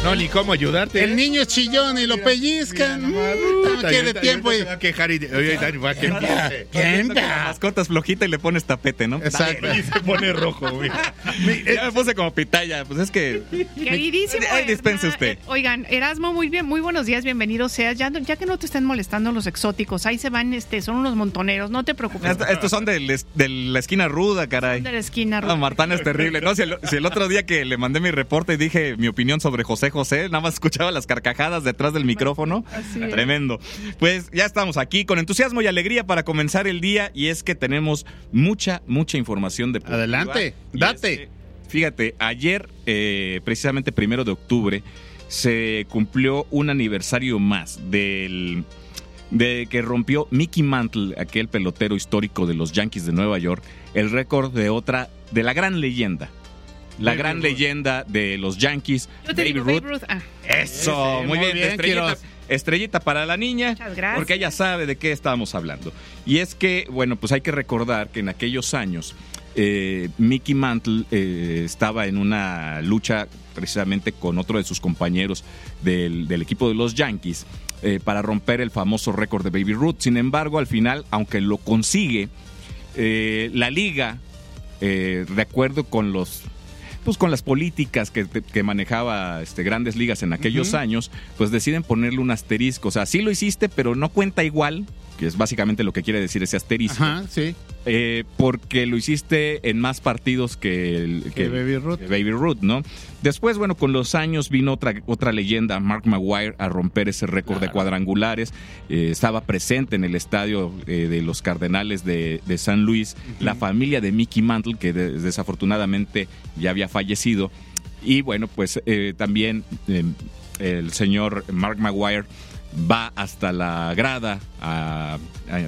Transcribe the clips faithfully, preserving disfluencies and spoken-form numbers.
No, ni cómo ayudarte. El niño es chillón y lo pellizcan. No quiere tiempo. Se va a quejar y oye, Dani, va a que empiece. La mascota es flojita y le pones tapete, ¿no? Exacto. Y se pone rojo, güey. Ya me puse como pitaya, pues es que... Queridísimo. Ay, dispense Erna, usted. eh, Oigan, Erasmo, muy bien, muy buenos días, bienvenido seas. Ya, ya que no te estén molestando los exóticos, ahí se van, este, son unos montoneros, no te preocupes. Esto- Estos son de, les- de la esquina ruda, caray. De la esquina. Ah, Martana es terrible. No, si el, si el otro día que le mandé mi reporte y dije mi opinión sobre José José, nada más escuchaba las carcajadas detrás del micrófono. Así es. Tremendo. Pues ya estamos aquí con entusiasmo y alegría para comenzar el día y es que tenemos mucha, mucha información de Adelante, date. Fíjate, ayer, eh, precisamente primero de octubre, se cumplió un aniversario más del... de que rompió Mickey Mantle, aquel pelotero histórico de los Yankees de Nueva York, el récord de otra, de la gran leyenda. La Baby gran Ruth. leyenda de los Yankees, Yo te Baby digo, Ruth. Babe Ruth. Ah, Eso, Ese, muy muy bien, bien, estrellita, Quiroz. estrellita para la niña, Muchas gracias. porque ella sabe de qué estábamos hablando. Y es que, bueno, pues hay que recordar que en aquellos años eh, Mickey Mantle eh, estaba en una lucha precisamente con otro de sus compañeros del, del equipo de los Yankees eh, para romper el famoso récord de Baby Ruth. Sin embargo, al final, aunque lo consigue, eh, la liga, eh, de acuerdo con los pues con las políticas que, que manejaba este, Grandes Ligas en aquellos Ujú. años, pues deciden ponerle un asterisco. O sea, sí lo hiciste, pero no cuenta igual, que es básicamente lo que quiere decir ese asterisco, Ajá, sí. eh, porque lo hiciste en más partidos que, el, Que Baby Ruth. que Baby Ruth, ¿no? Después, bueno, con los años vino otra, otra leyenda, Mark McGwire, a romper ese récord de cuadrangulares. Eh, estaba presente en el estadio eh, de los Cardenales de, de San Luis, la familia de Mickey Mantle, que de- desafortunadamente ya había fallecido. Y bueno, pues eh, también eh, el señor Mark McGwire va hasta la grada a,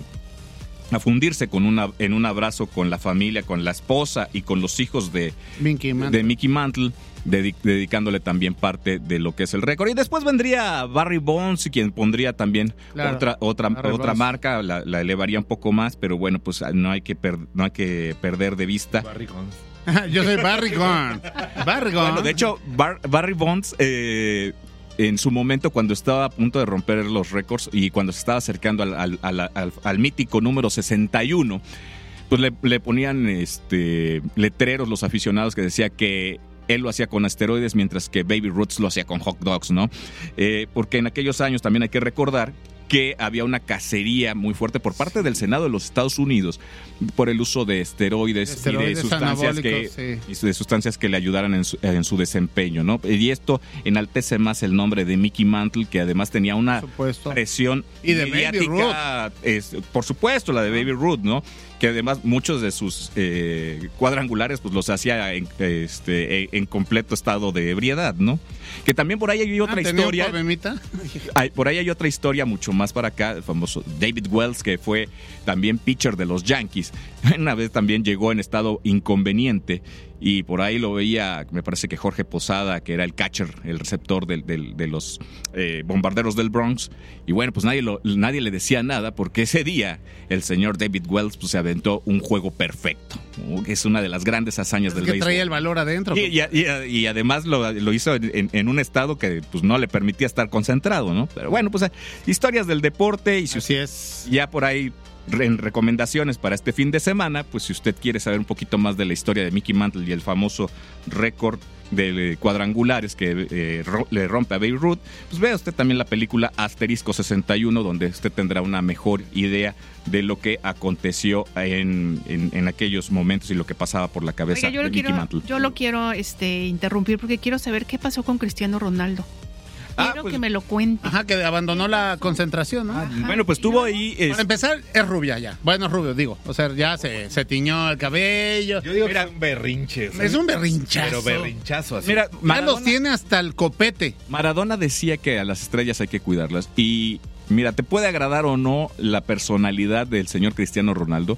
a, a fundirse con una, en un abrazo con la familia, con la esposa y con los hijos de, Mickey Mantle. de Mickey Mantle, dedi- dedicándole también parte de lo que es el récord. Y después vendría Barry Bonds, quien pondría también Claro. otra otra Barry otra Bonds. marca, la, la elevaría un poco más, pero bueno, pues no hay que per- no hay que perder de vista. Barrigón. Yo soy Barry Gone. Barry Gone. Bueno, de hecho, Bar- Barry Bonds, eh, en su momento, cuando estaba a punto de romper los récords y cuando se estaba acercando al, al, al- al- al mítico número sesenta y uno, pues le, le ponían este, letreros los aficionados que decía que él lo hacía con asteroides, mientras que Baby Ruth lo hacía con hot dogs, ¿no? Eh, porque en aquellos años también hay que recordar que había una cacería muy fuerte por parte del Senado de los Estados Unidos por el uso de esteroides, Esteroides y de sustancias que, anabólicos, sí. y de sustancias que le ayudaran en su, en su desempeño, ¿no? Y esto enaltece más el nombre de Mickey Mantle, que además tenía una Por supuesto. presión Y de Baby mediática, es, por supuesto, la de Baby Ruth, ¿no? Que además muchos de sus eh, cuadrangulares pues los hacía en, este, en completo estado de ebriedad, ¿no? Que también por ahí hay otra Ah, ¿tenía un historia. problemita? Hay- por ahí hay otra historia mucho más para acá, el famoso David Wells, que fue también pitcher de los Yankees. Una vez también llegó en estado inconveniente y por ahí lo veía, me parece que Jorge Posada, que era el catcher, el receptor del- del- de los eh, bombarderos del Bronx. Y bueno, pues nadie, lo- nadie le decía nada porque ese día el señor David Wells pues, se aventó un juego perfecto. ¿No? Es una de las grandes hazañas Es del que béisbol. traía el valor adentro. Y, y- y- y además lo, lo hizo en, en- en un estado que pues no le permitía estar concentrado, ¿no? Pero bueno, pues eh, historias del deporte y si Así usted es. ya por ahí re- en recomendaciones para este fin de semana, pues si usted quiere saber un poquito más de la historia de Mickey Mantle y el famoso récord de eh, cuadrangulares que eh, ro- le rompe a Babe Ruth, pues vea usted también la película Asterisco sesenta y uno, donde usted tendrá una mejor idea de lo que aconteció en, en- en aquellos momentos y lo que pasaba por la cabeza Oiga, yo de lo Mickey quiero, Mantle. yo lo quiero este, interrumpir porque quiero saber qué pasó con Cristiano Ronaldo. Ah, Quiero pues- que me lo cuente. Ajá, que abandonó la concentración, ¿no? Ajá. Bueno, pues tuvo ahí... es- Para empezar, es rubia ya. Bueno, es rubio, digo. O sea, ya se, se tiñó el cabello. Yo digo Mira, que es un berrinche. ¿sabes? Es un berrinchazo. Pero berrinchazo así. Mira, Ya los Maradona, tiene hasta el copete. Maradona decía que a las estrellas hay que cuidarlas. Y mira, te puede agradar o no la personalidad del señor Cristiano Ronaldo,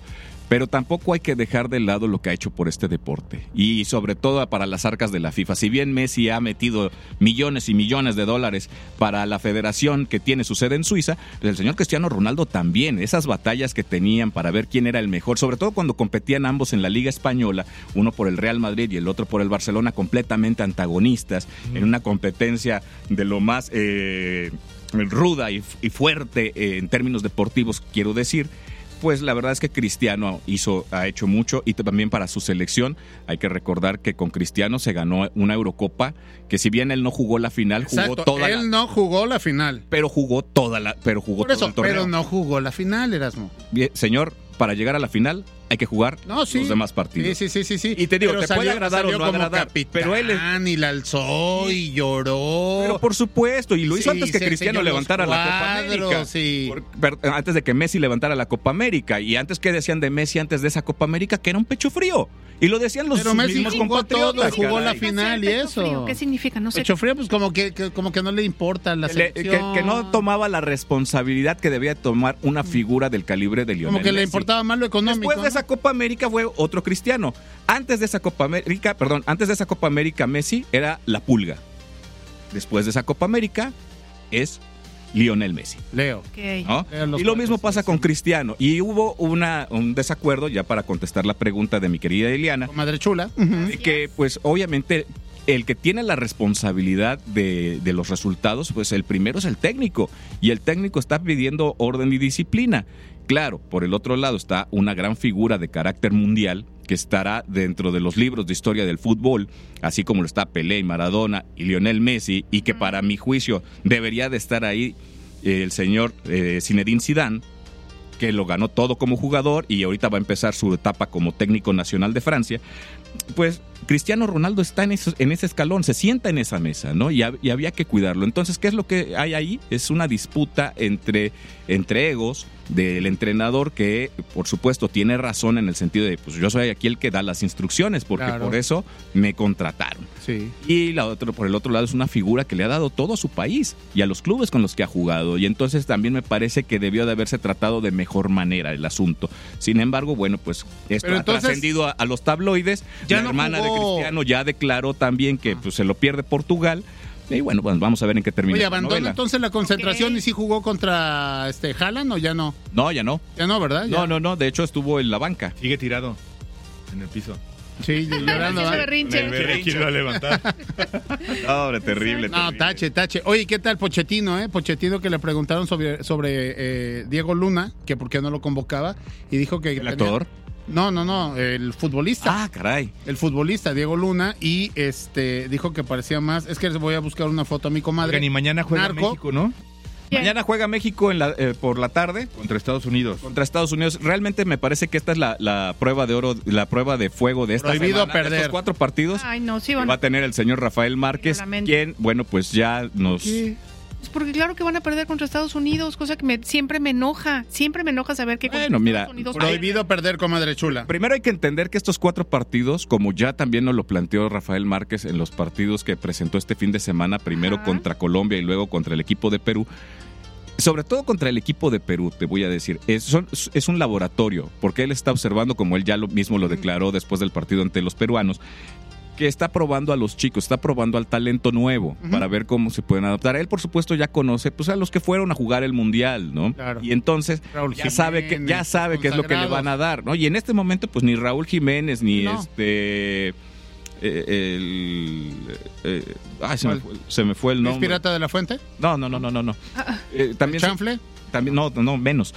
pero tampoco hay que dejar de lado lo que ha hecho por este deporte y sobre todo para las arcas de la FIFA. Si bien Messi ha metido millones y millones de dólares para la federación que tiene su sede en Suiza, el señor Cristiano Ronaldo también, esas batallas que tenían para ver quién era el mejor, sobre todo cuando competían ambos en la Liga Española, uno por el Real Madrid y el otro por el Barcelona, completamente antagonistas, mm. en una competencia de lo más eh, ruda y, y fuerte eh, en términos deportivos, quiero decir. Pues la verdad es que Cristiano hizo, ha hecho mucho y también para su selección. Hay que recordar que con Cristiano se ganó una Eurocopa, que si bien él no jugó la final, Exacto, jugó toda él la... no jugó la final. Pero jugó toda la... Pero jugó Por eso, todo el torneo. pero no jugó la final, Erasmo. Bien, señor, para llegar a la final hay que jugar no, sí. los demás partidos. Sí, sí, sí, sí. Y te digo, pero te salió, puede agradar o no como agradar, capitán, pero él es... y la alzó sí. y lloró. Pero por supuesto, y lo hizo sí, antes que Cristiano levantara la Copa América. Sí. Por, per, antes de que Messi levantara la Copa América. Y antes, ¿qué decían de Messi antes de esa Copa América? Que era un pecho frío. Y lo decían los pero Messi mismos jugó compatriotas. Todo, jugó la caray. final y eso. Frío? ¿Qué significa? No sé. Pecho frío, pues como que, que, como que no le importa la que, le, que, que no tomaba la responsabilidad que debía tomar una figura del calibre de Lionel Como que Messi. le importaba más lo económico. Después de ¿no? esa Copa América fue otro Cristiano. Antes de esa Copa América, perdón, antes de esa Copa América Messi era la Pulga. Después de esa Copa América es Lionel Messi. Leo. Okay. ¿No? Leo y lo mismo pasa con Cristiano. Y hubo una, un desacuerdo, ya para contestar la pregunta de mi querida Eliana. Con Madre Chula. Uh-huh. Que pues obviamente el que tiene la responsabilidad de, de los resultados, pues el primero es el técnico. Y el técnico está pidiendo orden y disciplina. Claro, por el otro lado está una gran figura de carácter mundial que estará dentro de los libros de historia del fútbol, así como lo está Pelé y Maradona y Lionel Messi, y que para mi juicio debería de estar ahí eh, el señor eh, Zinedine Zidane, que lo ganó todo como jugador y ahorita va a empezar su etapa como técnico nacional de Francia. Pues Cristiano Ronaldo está en, eso, en ese escalón, se sienta en esa mesa, ¿no? Y, ha, y había que cuidarlo. Entonces, ¿qué es lo que hay ahí? Es una disputa entre, entre egos del entrenador que, por supuesto, tiene razón en el sentido de, pues yo soy aquí el que da las instrucciones, porque claro. por eso me contrataron. Sí. Y la otra, por el otro lado es una figura que le ha dado todo a su país y a los clubes con los que ha jugado. Y entonces también me parece que debió de haberse tratado de mejor manera el asunto. Sin embargo, bueno, pues esto Pero ha entonces, trascendido a, a los tabloides. Ya la no hermana jugó... de Cristiano ya declaró también que pues, se lo pierde Portugal. Y bueno, pues vamos a ver en qué termina. Oye, esta ¿abandona novela. entonces la concentración okay. y sí jugó contra este Haaland o ya no? No, ya no. Ya no, ¿verdad? Ya. No, no, no. De hecho, estuvo en la banca. Sigue tirado en el piso. Sí, llorando. Ay, berrinche. El berrinche lo va a levantar. No, hombre, terrible, No, terrible. tache, tache. Oye, ¿qué tal Pochettino, eh? Pochettino que le preguntaron sobre, sobre eh, Diego Luna, que por qué no lo convocaba, y dijo que... ¿El tenía... actor? No, no, no, el futbolista. Ah, caray. El futbolista, Diego Luna, y este dijo que parecía más... Es que les voy a buscar una foto a mi comadre. Oigan, y mañana juega Narco. México, ¿no? Bien. Mañana juega México en la, eh, por la tarde Contra Estados Unidos. contra Estados Unidos. Realmente me parece que esta es la, la prueba de oro, la prueba de fuego de esta Prohibido semana, de perder. estos cuatro partidos. Ay, no, sí que van va a tener el señor Rafael Márquez, Lo lamento. quien, bueno, pues ya nos... ¿Qué? Pues porque claro que van a perder contra Estados Unidos, cosa que me, siempre me enoja. Siempre me enoja saber que contra Bueno, mira, Estados Unidos Prohibido perder, comadre chula. Primero hay que entender que estos cuatro partidos, como ya también nos lo planteó Rafael Márquez en los partidos que presentó este fin de semana, primero Ajá. contra Colombia y luego contra el equipo de Perú, sobre todo contra el equipo de Perú, te voy a decir, es, son- es un laboratorio, porque él está observando, como él ya lo mismo lo declaró después del partido ante los peruanos, que está probando a los chicos, está probando al talento nuevo Ujú. para ver cómo se pueden adaptar. Él, por supuesto, ya conoce pues, a los que fueron a jugar el Mundial, ¿no? Claro. Y entonces Raúl ya sabe que ya Jiménez, sabe qué es lo que le consagrados. van a dar, ¿no? Y en este momento, pues ni Raúl Jiménez, ni No. este... eh, el, eh, ay, se me, ¿Cuál? fue, se me fue el ¿Es nombre. pirata de la fuente? No, no, no, no, no. no. Eh, también se- ¿Chanfle? también no, no, menos.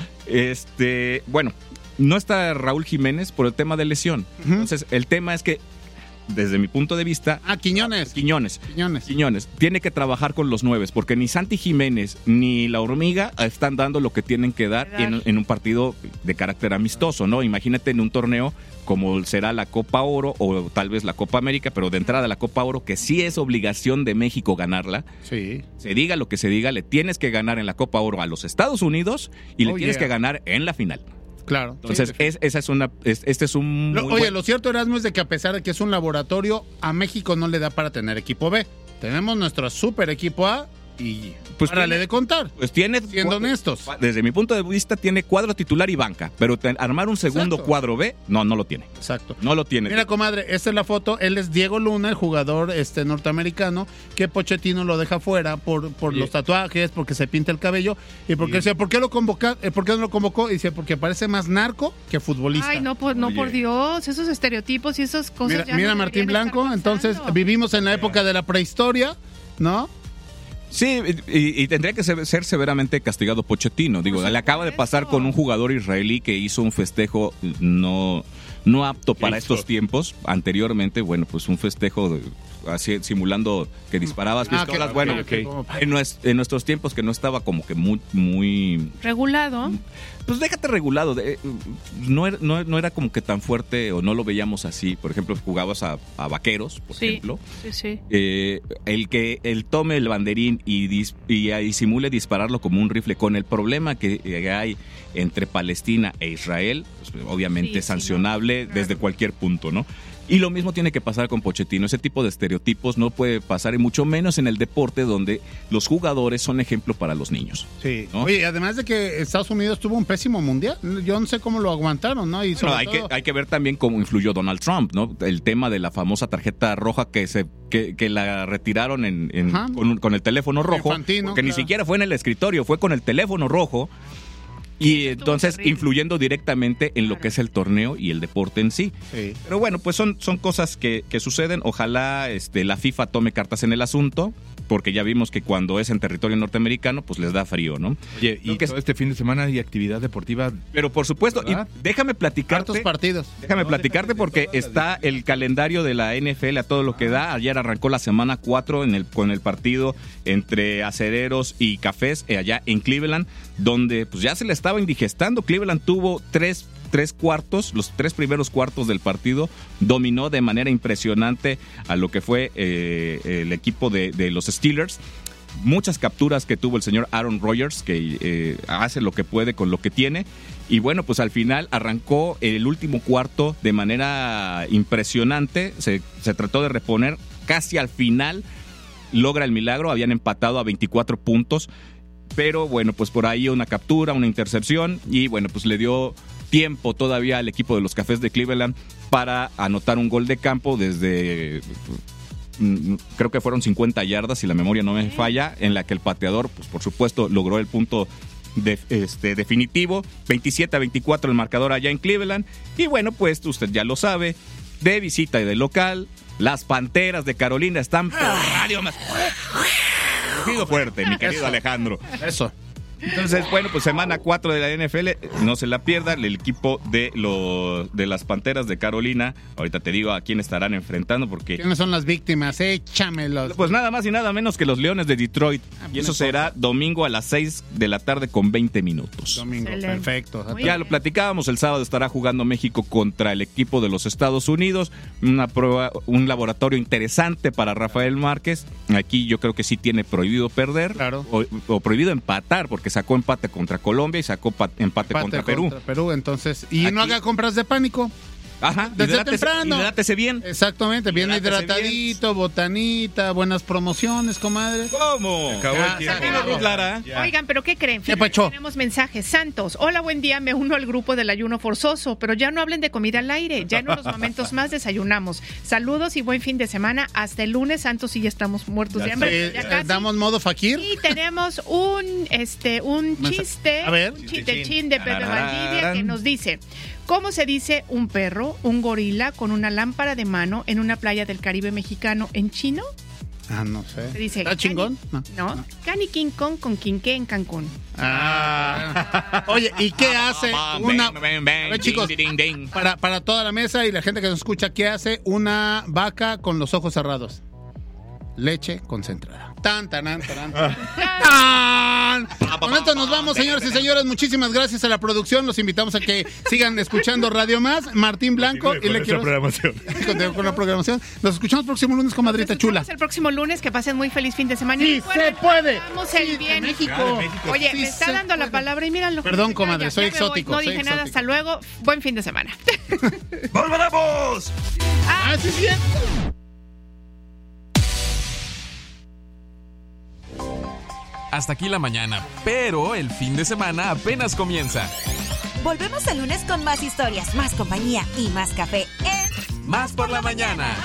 Este, bueno, no está Raúl Jiménez por el tema de lesión. Ujú. Entonces, el tema es que desde mi punto de vista, Ah, Quiñones. Quiñones Quiñones. Quiñones tiene que trabajar con los nueves, porque ni Santi Jiménez ni la Hormiga están dando lo que tienen que dar en, en un partido de carácter amistoso, ¿no? Imagínate en un torneo como será la Copa Oro o tal vez la Copa América, pero de entrada la Copa Oro, que sí es obligación de México ganarla. Sí. Se diga lo que se diga, le tienes que ganar en la Copa Oro a los Estados Unidos y le Oh, tienes yeah. que ganar en la final. Claro. Entonces, Sí, es, esa es una, es- este es un... Lo- muy oye, buen- lo cierto, Erasmo, es de que a pesar de que es un laboratorio, a México no le da para tener equipo B. Tenemos nuestro super equipo A y Pues párale tiene- de contar. Pues tiene, Siendo honestos. Desde mi punto de vista, tiene cuadro titular y banca, pero te- armar un segundo Exacto. cuadro B, no, no lo tiene. Exacto. No lo tiene. Mira, comadre, esta es la foto. Él es Diego Luna, el jugador este norteamericano, que Pochettino lo deja fuera por, por Oye. los tatuajes, porque se pinta el cabello. Y porque Sí. decía, ¿por qué lo convoca, eh, ¿por qué no lo convocó? Y dice, porque parece más narco que futbolista. Ay, no, por, no Oye. por Dios, esos estereotipos y esas cosas. Mira, ya mira no Martín deberían estar Blanco, entonces pasando. vivimos en la época de la prehistoria, ¿no? Sí, y, y tendría que ser, ser severamente castigado Pochettino. Digo, Por le acaba de supuesto. pasar con un jugador israelí que hizo un festejo no, no apto para hizo? estos tiempos. Anteriormente, bueno, pues un festejo de- así, simulando que disparabas Ah, pistolas. que- bueno, ok, ok, como- en, nues- en nuestros tiempos que no estaba como que muy, muy Regulado. pues déjate regulado. de- no, era, no, no era como que tan fuerte o no lo veíamos así. Por ejemplo, jugabas a, a vaqueros, por Sí, ejemplo. sí, sí. Eh, el que él tome el banderín y, dis- y, y simule dispararlo como un rifle con el problema que eh, hay entre Palestina e Israel, pues, obviamente Sí, es sí, sancionable no, claro. desde cualquier punto, ¿no? Y lo mismo tiene que pasar con Pochettino. Ese tipo de estereotipos no puede pasar, y mucho menos en el deporte donde los jugadores son ejemplo para los niños. Sí. ¿No? Oye, además de que Estados Unidos tuvo un pésimo mundial, yo no sé cómo lo aguantaron, ¿no? Y Bueno, sobre hay, todo- que, hay que ver también cómo influyó Donald Trump, ¿no? El tema de la famosa tarjeta roja que se que, que la retiraron en, en- Ajá. con, un- con el teléfono rojo, Infantino, porque ni claro. siquiera fue en el escritorio, fue con el teléfono rojo. Y Estuvo entonces terrible. influyendo directamente en lo Claro. que es el torneo y el deporte en sí. Sí. Pero bueno, pues son, son cosas que, que suceden. Ojalá este, la FIFA tome cartas en el asunto, porque ya vimos que cuando es en territorio norteamericano, pues les da frío, ¿no? Oye, y Lo que- todo este fin de semana hay actividad deportiva. Pero por supuesto, y ¿Verdad? déjame platicarte. Hartos partidos. Déjame No, platicarte déjame porque todas las está el calendario de la N F L a todo lo que da. Ayer arrancó la semana cuatro en el, con el partido entre acereros y cafés eh, allá en Cleveland, donde pues ya se le estaba indigestando. Cleveland tuvo tres, tres cuartos, los tres primeros cuartos del partido, dominó de manera impresionante a lo que fue eh, el equipo de, de los Steelers. Muchas capturas que tuvo el señor Aaron Rodgers, que eh, hace lo que puede con lo que tiene. Y bueno, pues al final arrancó el último cuarto de manera impresionante. Se, se trató de reponer casi al final. Logra el milagro, habían empatado a veinticuatro puntos. Pero bueno, pues por ahí una captura, una intercepción. Y bueno, pues le dio tiempo todavía al equipo de los Cafés de Cleveland para anotar un gol de campo desde... mm, creo que fueron cincuenta yardas, si la memoria no me falla, en la que el pateador, pues por supuesto, logró el punto de- este, definitivo. veintisiete a veinticuatro el marcador allá en Cleveland. Y bueno, pues usted ya lo sabe, de visita y de local, las Panteras de Carolina están por radio más... Digo fuerte, mi querido Alejandro. Eso. Entonces, bueno, pues semana cuatro de la N F L, no se la pierda, el equipo de los de las Panteras de Carolina. Ahorita te digo a quién estarán enfrentando porque ¿Quiénes son las víctimas? Échamelos. pues nada más y nada menos que los Leones de Detroit. Ah, Y eso no será domingo a las seis de la tarde con veinte minutos. Domingo, Excelente. perfecto. Muy Ya bien. lo platicábamos, el sábado estará jugando México contra el equipo de los Estados Unidos, una prueba, un laboratorio interesante para Rafael Márquez. Aquí yo creo que sí tiene prohibido perder, Claro. o, o prohibido empatar, porque sacó empate contra Colombia y sacó pa- empate, Empate contra Perú. contra Perú, entonces. Y Aquí- no haga compras de pánico. Ajá, Desde hidrátese- temprano. hidrátese bien. Exactamente, bien Hidrátese hidratadito, botanita, buenas promociones, comadre. ¿Cómo? Acabó Ya, el se tiempo. acabó. Ruth Lara. Ya. Oigan, pero ¿qué creen? ¿Qué Fíjense, pacho? tenemos mensajes. Santos, hola, buen día, me uno al grupo del ayuno forzoso, pero ya no hablen de comida al aire, ya en unos momentos más desayunamos. Saludos y buen fin de semana. Hasta el lunes, Santos, y ya estamos muertos Ya de hambre. Eh, pero ya eh, casi. damos modo fakir. Y tenemos un este un Mensa- chiste, A ver. un chiste chin de Pepe Tarararán. Valdivia que nos dice: ¿cómo se dice un perro, un gorila con una lámpara de mano en una playa del Caribe mexicano en chino? Ah, no sé. Se dice ¿Está chingón? Cani- No, Cani King Kong con Quinqué en Cancún. Ah. Oye, ¿y qué hace una... A ver, chicos, Ding, ding, ding. para, para toda la mesa y la gente que nos escucha, ¿qué hace una vaca con los ojos cerrados? Leche concentrada. Tan, tan, tan, tan, tan. ¡Tan! Con esto nos vamos, señores y señores. Muchísimas gracias a la producción. Los invitamos a que sigan escuchando Radio Más. Martín Blanco Continúe y con le esta quiero... programación. Continúe con la programación. Nos escuchamos el próximo lunes, comadrita Nos chula. escuchamos el próximo lunes, que pasen muy feliz fin de semana. Sí, Y recuerden, se puede. Vamos el Sí, bien. de México. Claro, México. Oye, Sí me está se dando la puede. palabra y míralo. Perdón, Ya, comadre, ya, soy ya me voy. exótico, No soy dije nada, exótico. hasta luego. Buen fin de semana. ¡Volveremos! Ah, sí, sí. hasta aquí la mañana, pero el fin de semana apenas comienza. Volvemos el lunes con más historias, más compañía y más café en Más por la mañana.